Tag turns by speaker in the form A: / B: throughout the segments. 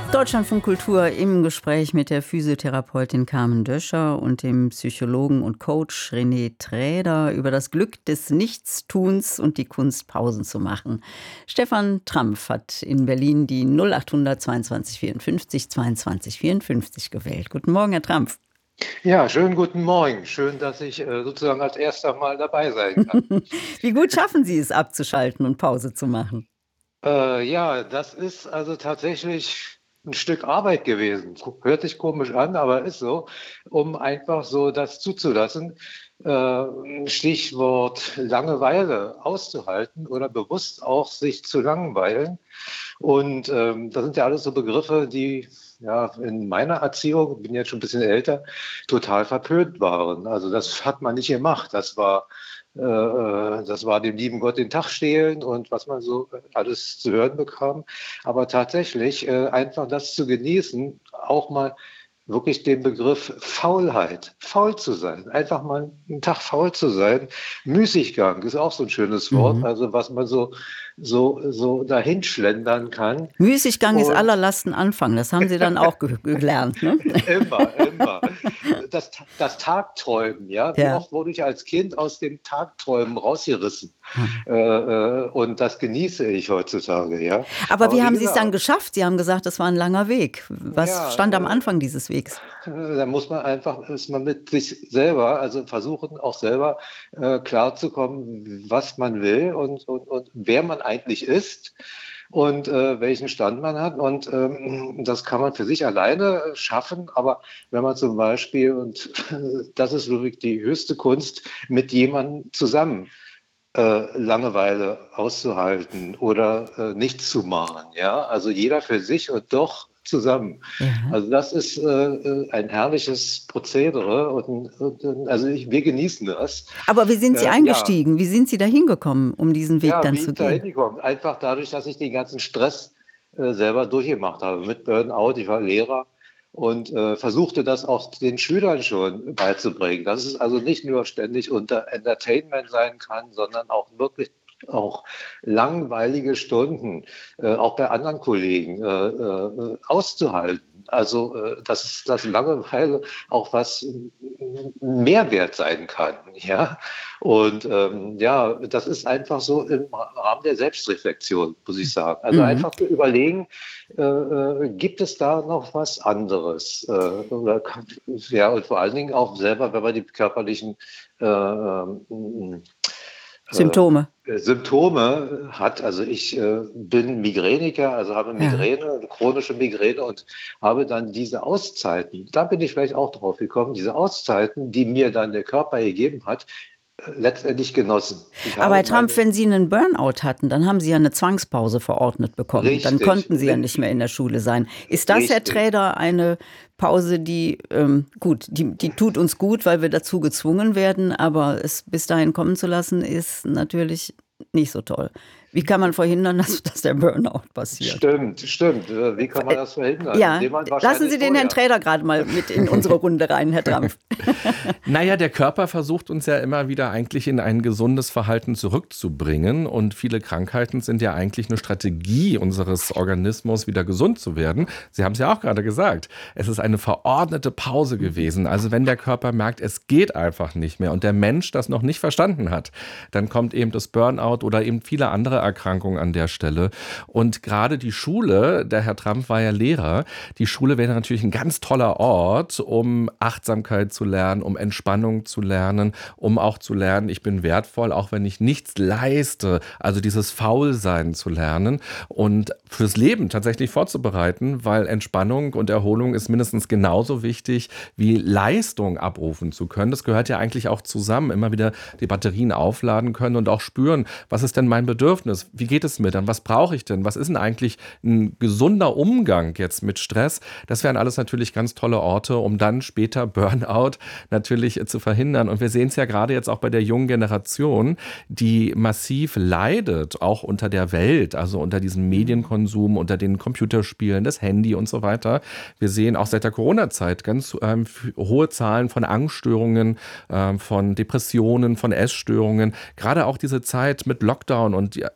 A: Deutschlandfunk Kultur im Gespräch mit der Physiotherapeutin Carmen Döscher und dem Psychologen und Coach René Träder über das Glück des Nichtstuns und die Kunst, Pausen zu machen. Stefan Trampf hat in Berlin die 0800 22 54 22 54 gewählt. Guten Morgen, Herr Trampf.
B: Ja, schönen guten Morgen. Schön, dass ich sozusagen als erster Mal dabei sein kann.
A: Wie gut schaffen Sie es, abzuschalten und Pause zu machen?
B: Ja, das ist also tatsächlich ein Stück Arbeit gewesen. Hört sich komisch an, aber ist so, um einfach so das zuzulassen. Stichwort Langeweile auszuhalten oder bewusst auch sich zu langweilen. Und das sind ja alles so Begriffe, die ja in meiner Erziehung, bin jetzt schon ein bisschen älter, total verpönt waren. Also das hat man nicht gemacht. Das war dem lieben Gott den Tag stehlen und was man so alles zu hören bekam. Aber tatsächlich einfach das zu genießen, auch mal wirklich den Begriff Faulheit, faul zu sein, einfach mal einen Tag faul zu sein. Müßiggang ist auch so ein schönes Wort, also was man so dahin schlendern kann.
A: Müßiggang ist aller Lasten Anfang, das haben Sie dann auch gelernt, ne?
B: Immer. Das Tagträumen, ja. Wie
A: Ja.
B: oft wurde ich als Kind aus dem Tagträumen rausgerissen? Und das genieße ich heutzutage, ja.
A: Aber wie haben Sie es
B: gesagt,
A: dann geschafft? Sie haben gesagt, das war ein langer Weg. Was stand am Anfang dieses Wegs?
B: Da muss man einfach erstmal mit sich selber, also versuchen auch selber klarzukommen, was man will und wer man eigentlich ist und welchen Stand man hat. Und das kann man für sich alleine schaffen. Aber wenn man zum Beispiel, und das ist wirklich die höchste Kunst, mit jemandem zusammen Langeweile auszuhalten oder nichts zu machen. Ja, also jeder für sich und doch zusammen.
A: Ja.
B: Also das ist ein herrliches Prozedere also wir genießen das.
A: Aber wie sind Sie eingestiegen? Wie sind Sie da hingekommen, um diesen Weg dann zu gehen?
B: Einfach dadurch, dass ich den ganzen Stress selber durchgemacht habe mit Burnout. Ich war Lehrer und versuchte das auch den Schülern schon beizubringen, dass es also nicht nur ständig unter Entertainment sein kann, sondern auch wirklich auch langweilige Stunden, auch bei anderen Kollegen, auszuhalten. Also, dass Langeweile auch was Mehrwert sein kann. Ja? Und das ist einfach so im Rahmen der Selbstreflexion, muss ich sagen. Also einfach zu überlegen, gibt es da noch was anderes? Und vor allen Dingen auch selber, wenn man die körperlichen
A: Symptome
B: hat. Also ich bin Migräniker, also habe Migräne, eine chronische Migräne und habe dann diese Auszeiten, da bin ich vielleicht auch drauf gekommen, diese Auszeiten, die mir dann der Körper gegeben hat, letztendlich genossen.
A: Aber Herr Trampf, wenn Sie einen Burnout hatten, dann haben Sie ja eine Zwangspause verordnet bekommen.
B: Richtig,
A: dann konnten Sie ja nicht mehr in der Schule sein. Ist das, Herr Träder, eine Pause, die tut uns gut, weil wir dazu gezwungen werden, aber es bis dahin kommen zu lassen, ist natürlich nicht so toll. Wie kann man verhindern, dass der Burnout passiert?
B: Stimmt. Wie kann man das verhindern?
A: Ja, lassen Sie den Herrn Träder gerade mal mit in unsere Runde rein, Herr Trampf.
C: Naja, der Körper versucht uns ja immer wieder eigentlich in ein gesundes Verhalten zurückzubringen. Und viele Krankheiten sind ja eigentlich eine Strategie unseres Organismus, wieder gesund zu werden. Sie haben es ja auch gerade gesagt. Es ist eine verordnete Pause gewesen. Also wenn der Körper merkt, es geht einfach nicht mehr und der Mensch das noch nicht verstanden hat, dann kommt eben das Burnout oder eben viele andere Erkrankungen an der Stelle. Und gerade die Schule, der Herr Trampf war ja Lehrer, die Schule wäre natürlich ein ganz toller Ort, um Achtsamkeit zu lernen, um Entspannung zu lernen, um auch zu lernen, ich bin wertvoll, auch wenn ich nichts leiste. Also dieses Faulsein zu lernen und fürs Leben tatsächlich vorzubereiten, weil Entspannung und Erholung ist mindestens genauso wichtig wie Leistung abrufen zu können. Das gehört ja eigentlich auch zusammen, immer wieder die Batterien aufladen können und auch spüren, was ist denn mein Bedürfnis? Wie geht es mir dann? Was brauche ich denn? Was ist denn eigentlich ein gesunder Umgang jetzt mit Stress? Das wären alles natürlich ganz tolle Orte, um dann später Burnout natürlich zu verhindern. Und wir sehen es ja gerade jetzt auch bei der jungen Generation, die massiv leidet, auch unter der Welt, also unter diesem Medienkonsum, unter den Computerspielen, das Handy und so weiter. Wir sehen auch seit der Corona-Zeit ganz hohe Zahlen von Angststörungen, von Depressionen, von Essstörungen. Gerade auch diese Zeit mit Lockdown und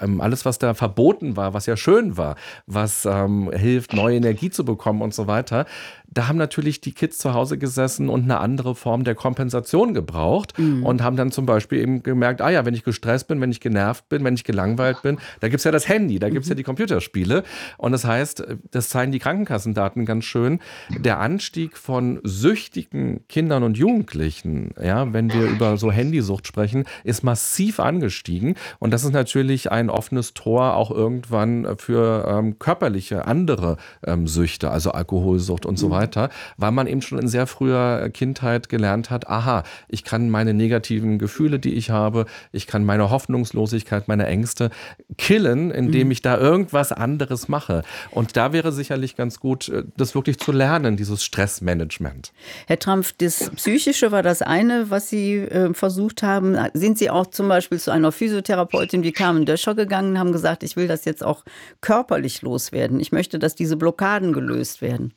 C: alles, was da verboten war, was ja schön war, was hilft, neue Energie zu bekommen und so weiter, da haben natürlich die Kids zu Hause gesessen und eine andere Form der Kompensation gebraucht und haben dann zum Beispiel eben gemerkt, wenn ich gestresst bin, wenn ich genervt bin, wenn ich gelangweilt bin, da gibt es ja das Handy, da gibt es ja die Computerspiele. Und das heißt, das zeigen die Krankenkassendaten ganz schön, der Anstieg von süchtigen Kindern und Jugendlichen, ja, wenn wir über so Handysucht sprechen, ist massiv angestiegen. Und das ist natürlich ein offenes Tor auch irgendwann für körperliche andere Süchte, also Alkoholsucht und so weiter, weil man eben schon in sehr früher Kindheit gelernt hat, ich kann meine negativen Gefühle, die ich habe, ich kann meine Hoffnungslosigkeit, meine Ängste killen, indem ich da irgendwas anderes mache. Und da wäre sicherlich ganz gut, das wirklich zu lernen, dieses Stressmanagement.
A: Herr Trampf, das Psychische war das eine, was Sie versucht haben. Sind Sie auch zum Beispiel zu einer Physiotherapeutin wie Carmen Döscher gegangen und haben gesagt, ich will das jetzt auch körperlich loswerden. Ich möchte, dass diese Blockaden gelöst werden.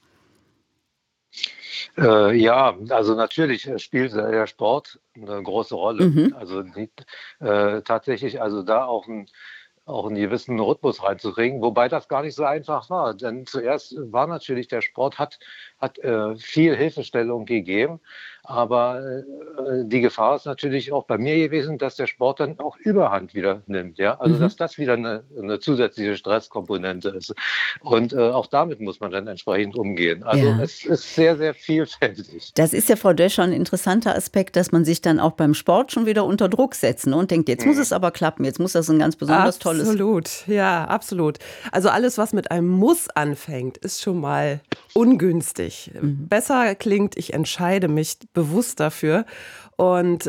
B: Ja, also natürlich spielt der Sport eine große Rolle. Also tatsächlich, also da auch einen gewissen Rhythmus reinzukriegen, wobei das gar nicht so einfach war. Denn zuerst war natürlich der Sport, hat viel Hilfestellung gegeben, aber die Gefahr ist natürlich auch bei mir gewesen, dass der Sport dann auch Überhand wieder nimmt. Ja? Also dass das wieder eine zusätzliche Stresskomponente ist. Und auch damit muss man dann entsprechend umgehen. Also es ist sehr, sehr vielfältig.
A: Das ist ja, Frau Döscher, ein interessanter Aspekt, dass man sich dann auch beim Sport schon wieder unter Druck setzen und denkt, jetzt muss es aber klappen, jetzt muss das ein ganz besonders tolles...
D: Absolut, ja, absolut. Also alles, was mit einem Muss anfängt, ist schon mal ungünstig. Besser klingt, ich entscheide mich bewusst dafür. Und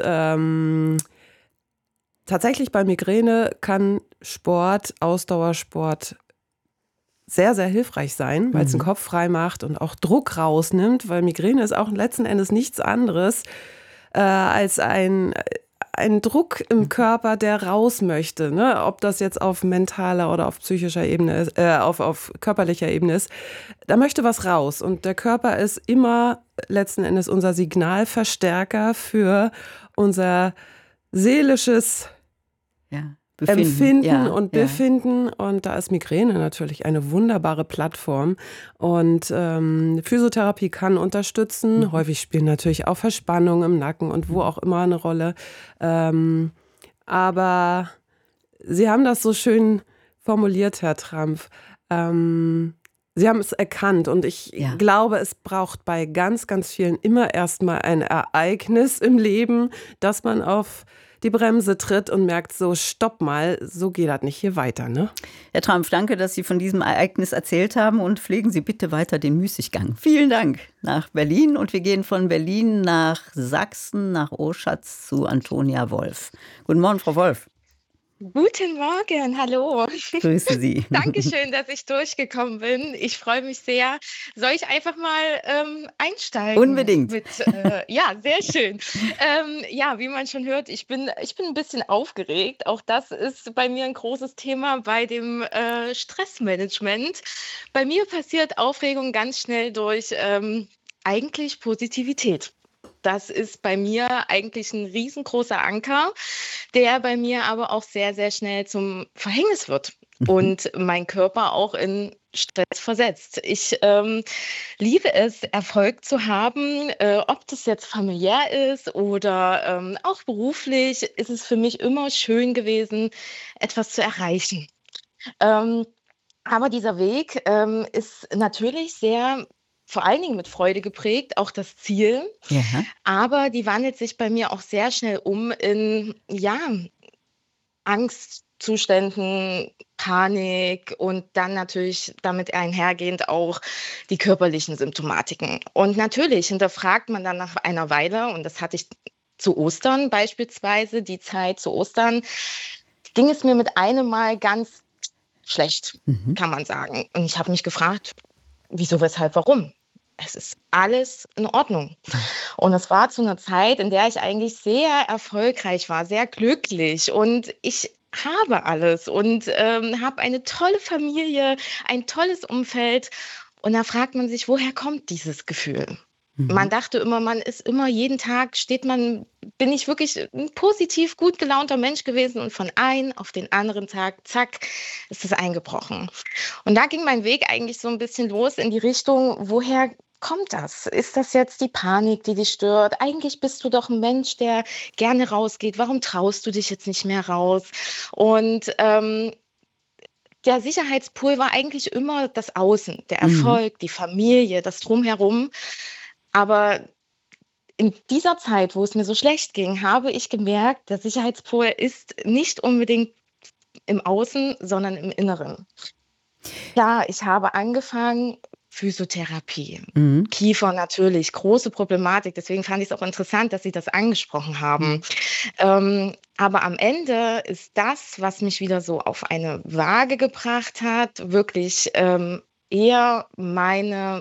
D: tatsächlich bei Migräne kann Sport, Ausdauersport sehr, sehr hilfreich sein, weil es den Kopf frei macht und auch Druck rausnimmt, weil Migräne ist auch letzten Endes nichts anderes als ein Druck im Körper, der raus möchte, ne? Ob das jetzt auf mentaler oder auf psychischer Ebene ist, auf körperlicher Ebene ist, da möchte was raus. Und der Körper ist immer letzten Endes unser Signalverstärker für unser seelisches Empfinden und Befinden. Und da ist Migräne natürlich eine wunderbare Plattform. Und Physiotherapie kann unterstützen. Häufig spielen natürlich auch Verspannungen im Nacken und wo auch immer eine Rolle. Aber Sie haben das so schön formuliert, Herr Trampf. Sie haben es erkannt und ich glaube, es braucht bei ganz, ganz vielen immer erstmal ein Ereignis im Leben, dass man auf die Bremse tritt und merkt, so stopp mal, so geht das nicht hier weiter, ne?
A: Herr Trampf, danke, dass Sie von diesem Ereignis erzählt haben und pflegen Sie bitte weiter den Müßiggang. Vielen Dank nach Berlin und wir gehen von Berlin nach Sachsen, nach Oschatz zu Antonia Wolf. Guten Morgen, Frau Wolf.
E: Guten Morgen, hallo.
A: Grüße Sie.
E: Dankeschön, dass ich durchgekommen bin. Ich freue mich sehr. Soll ich einfach mal einsteigen?
A: Unbedingt.
E: Ja, sehr schön. Ja, wie man schon hört, ich bin ein bisschen aufgeregt. Auch das ist bei mir ein großes Thema bei dem Stressmanagement. Bei mir passiert Aufregung ganz schnell durch eigentlich Positivität. Das ist bei mir eigentlich ein riesengroßer Anker, der bei mir aber auch sehr, sehr schnell zum Verhängnis wird und mein Körper auch in Stress versetzt. Ich liebe es, Erfolg zu haben, ob das jetzt familiär ist oder auch beruflich, ist es für mich immer schön gewesen, etwas zu erreichen. Aber dieser Weg ist natürlich sehr vor allen Dingen mit Freude geprägt, auch das Ziel.
A: Ja.
E: Aber die wandelt sich bei mir auch sehr schnell um in, Angstzuständen, Panik und dann natürlich damit einhergehend auch die körperlichen Symptomatiken. Und natürlich hinterfragt man dann nach einer Weile, und das hatte ich zu Ostern beispielsweise, die Zeit zu Ostern, ging es mir mit einem Mal ganz schlecht, kann man sagen. Und ich habe mich gefragt, wieso, weshalb, warum? Es ist alles in Ordnung. Und es war zu einer Zeit, in der ich eigentlich sehr erfolgreich war, sehr glücklich. Und ich habe alles und habe eine tolle Familie, ein tolles Umfeld. Und da fragt man sich, woher kommt dieses Gefühl? Man dachte immer, man ist immer jeden Tag, bin ich wirklich ein positiv gut gelaunter Mensch gewesen und von einem auf den anderen Tag, zack, ist es eingebrochen. Und da ging mein Weg eigentlich so ein bisschen los in die Richtung, woher kommt das? Ist das jetzt die Panik, die dich stört? Eigentlich bist du doch ein Mensch, der gerne rausgeht. Warum traust du dich jetzt nicht mehr raus? Und der Sicherheitspool war eigentlich immer das Außen, der Erfolg, die Familie, das Drumherum. Aber in dieser Zeit, wo es mir so schlecht ging, habe ich gemerkt, der Sicherheitspol ist nicht unbedingt im Außen, sondern im Inneren. Ja, ich habe angefangen, Physiotherapie. Kiefer natürlich, große Problematik. Deswegen fand ich es auch interessant, dass Sie das angesprochen haben. Aber am Ende ist das, was mich wieder so auf eine Waage gebracht hat, wirklich eher mein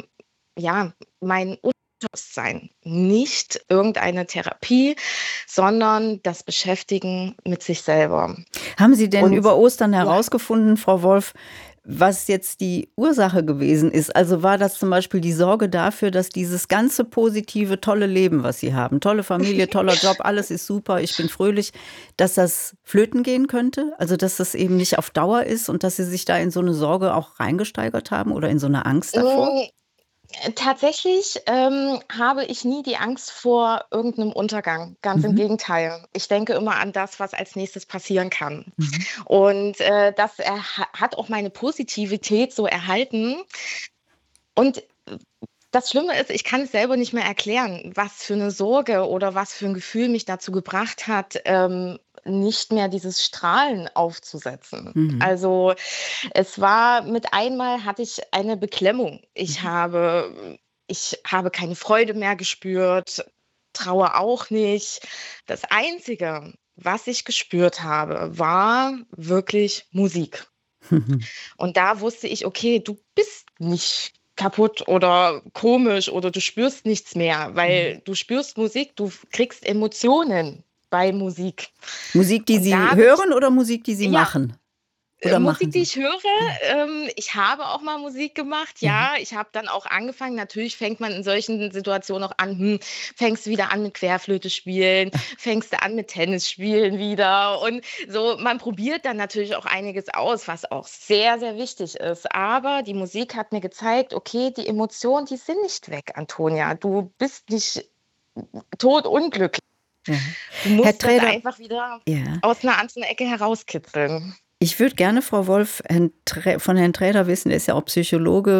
E: Unterbewusstsein. Nicht irgendeine Therapie, sondern das Beschäftigen mit sich selber.
A: Haben Sie denn über Ostern herausgefunden, Frau Wolf, was jetzt die Ursache gewesen ist? Also war das zum Beispiel die Sorge dafür, dass dieses ganze positive, tolle Leben, was Sie haben, tolle Familie, toller Job, alles ist super, ich bin fröhlich, dass das flöten gehen könnte? Also dass das eben nicht auf Dauer ist und dass Sie sich da in so eine Sorge auch reingesteigert haben oder in so eine Angst davor?
E: Tatsächlich habe ich nie die Angst vor irgendeinem Untergang. Ganz im Gegenteil. Ich denke immer an das, was als nächstes passieren kann. Und das hat auch meine Positivität so erhalten. Und das Schlimme ist, ich kann es selber nicht mehr erklären, was für eine Sorge oder was für ein Gefühl mich dazu gebracht hat, nicht mehr dieses Strahlen aufzusetzen. Also es war mit einmal hatte ich eine Beklemmung. Ich habe keine Freude mehr gespürt, Trauer auch nicht. Das Einzige, was ich gespürt habe, war wirklich Musik. Und da wusste ich, okay, du bist nicht kaputt oder komisch oder du spürst nichts mehr, weil du spürst Musik, du kriegst Emotionen bei Musik.
A: Musik, die
E: Und
A: Sie
E: da
A: hören oder Musik, die Sie machen? Oder
E: Musik,
A: machen
E: die
A: Sie?
E: ich höre, ich habe auch mal Musik gemacht, ja. Ich habe dann auch angefangen, natürlich fängt man in solchen Situationen auch an, fängst du wieder an mit Querflöte spielen, fängst du an mit Tennis spielen wieder und so. Man probiert dann natürlich auch einiges aus, was auch sehr, sehr wichtig ist. Aber die Musik hat mir gezeigt, okay, die Emotionen, die sind nicht weg, Antonia. Du bist nicht todunglücklich.
A: Ja.
E: Du musst
A: Herr
E: das
A: Träder,
E: einfach wieder
A: ja.
E: aus einer anderen Ecke herauskitzeln.
A: Ich würde gerne, Frau Wolf, von Herrn Träder wissen, er ist ja auch Psychologe,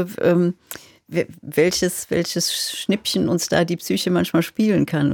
A: welches Schnippchen uns da die Psyche manchmal spielen kann.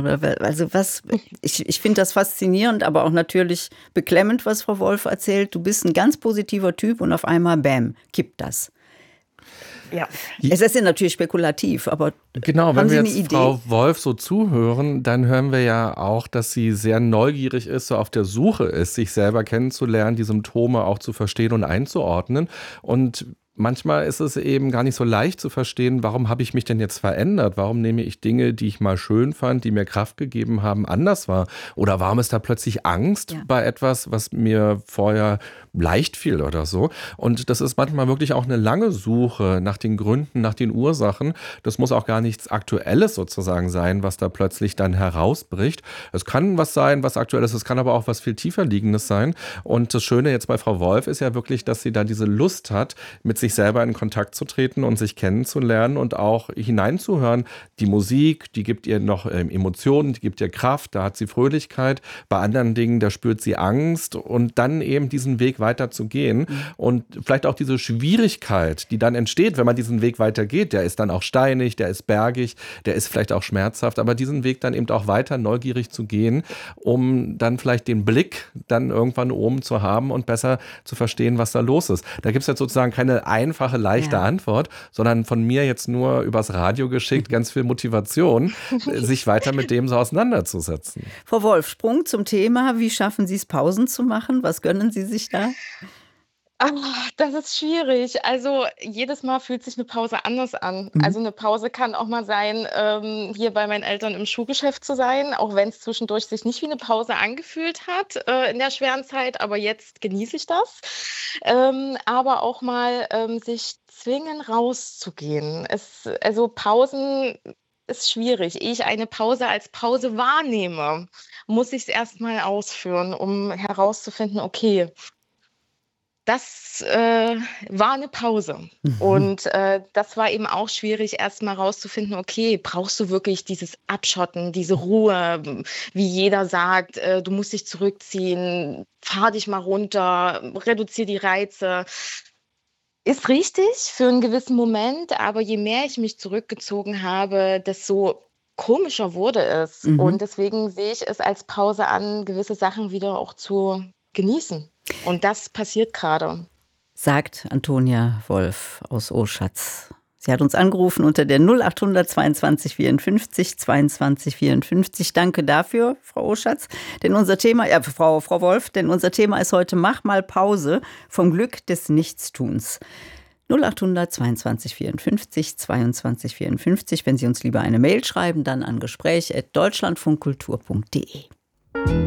A: Ich finde das faszinierend, aber auch natürlich beklemmend, was Frau Wolf erzählt. Du bist ein ganz positiver Typ und auf einmal, bam, kippt das.
E: Ja.
A: Es ist ja natürlich spekulativ, aber
C: genau, wenn
A: haben Sie
C: wir
A: eine
C: jetzt
A: Idee?
C: Frau Wolf so zuhören, dann hören wir ja auch, dass sie sehr neugierig ist, so auf der Suche ist, sich selber kennenzulernen, die Symptome auch zu verstehen und einzuordnen. Und manchmal ist es eben gar nicht so leicht zu verstehen, warum habe ich mich denn jetzt verändert? Warum nehme ich Dinge, die ich mal schön fand, die mir Kraft gegeben haben, anders wahr? Oder warum ist da plötzlich Angst bei etwas, was mir vorher leicht fiel oder so? Und das ist manchmal wirklich auch eine lange Suche nach den Gründen, nach den Ursachen. Das muss auch gar nichts Aktuelles sozusagen sein, was da plötzlich dann herausbricht. Es kann was sein, was Aktuelles, es kann aber auch was viel tiefer liegendes sein. Und das Schöne jetzt bei Frau Wolf ist ja wirklich, dass sie da diese Lust hat, mit sich selber in Kontakt zu treten und sich kennenzulernen und auch hineinzuhören. Die Musik, die gibt ihr noch Emotionen, die gibt ihr Kraft, da hat sie Fröhlichkeit. Bei anderen Dingen, da spürt sie Angst und dann eben diesen Weg weiter zu gehen. Und vielleicht auch diese Schwierigkeit, die dann entsteht, wenn man diesen Weg weitergeht, der ist dann auch steinig, der ist bergig, der ist vielleicht auch schmerzhaft, aber diesen Weg dann eben auch weiter neugierig zu gehen, um dann vielleicht den Blick dann irgendwann oben zu haben und besser zu verstehen, was da los ist. Da gibt es jetzt sozusagen keine einfache, leichte Antwort, sondern von mir jetzt nur übers Radio geschickt, ganz viel Motivation, sich weiter mit dem so auseinanderzusetzen.
A: Frau Wolf, Sprung zum Thema. Wie schaffen Sie es, Pausen zu machen? Was gönnen Sie sich da?
E: Das ist schwierig. Also jedes Mal fühlt sich eine Pause anders an. Also eine Pause kann auch mal sein, hier bei meinen Eltern im Schuhgeschäft zu sein, auch wenn es zwischendurch sich nicht wie eine Pause angefühlt hat in der schweren Zeit, aber jetzt genieße ich das. Aber auch mal sich zwingen, rauszugehen. Also Pausen ist schwierig. Ehe ich eine Pause als Pause wahrnehme, muss ich es erstmal ausführen, um herauszufinden, okay, das war eine Pause. Und das war eben auch schwierig, erstmal rauszufinden, okay, brauchst du wirklich dieses Abschotten, diese Ruhe, wie jeder sagt, du musst dich zurückziehen, fahr dich mal runter, reduziere die Reize. Ist richtig für einen gewissen Moment, aber je mehr ich mich zurückgezogen habe, desto komischer wurde es. Und deswegen sehe ich es als Pause an, gewisse Sachen wieder auch zu genießen. Und das passiert gerade.
A: Sagt Antonia Wolf aus Oschatz. Sie hat uns angerufen unter der 0800 22 54 22 54. Danke dafür, Frau Oschatz. Denn unser Thema, Frau Wolf, denn unser Thema ist heute Mach mal Pause vom Glück des Nichtstuns. 0800 22 54 22 54. Wenn Sie uns lieber eine Mail schreiben, dann an gespräch@deutschlandfunkkultur.de.